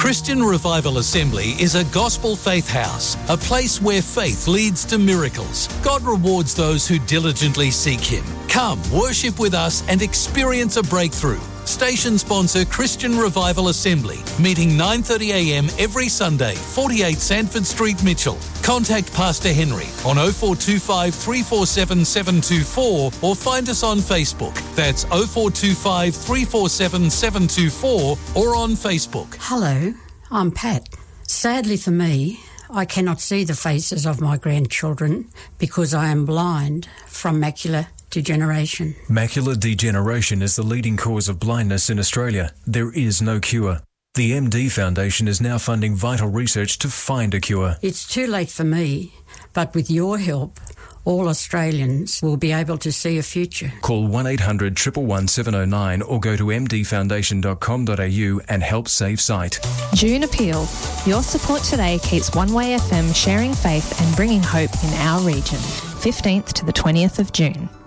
Christian Revival Assembly is a gospel faith house, a place where faith leads to miracles. God rewards those who diligently seek Him. Come, worship with us and experience a breakthrough. Station sponsor Christian Revival Assembly, meeting 9:30am every Sunday, 48 Sandford Street, Mitchell. Contact Pastor Henry on 0425 347 724 or find us on Facebook. That's 0425 347 724 or on Facebook. Hello, I'm Pat. Sadly for me, I cannot see the faces of my grandchildren because I am blind from macular degeneration. Macular degeneration is the leading cause of blindness in Australia. There is no cure. The MD Foundation is now funding vital research to find a cure. It's too late for me, but with your help, all Australians will be able to see a future. Call 1800 111 709 or go to mdfoundation.com.au and help save sight. June Appeal. Your support today keeps One Way FM sharing faith and bringing hope in our region. 15th to the 20th of June.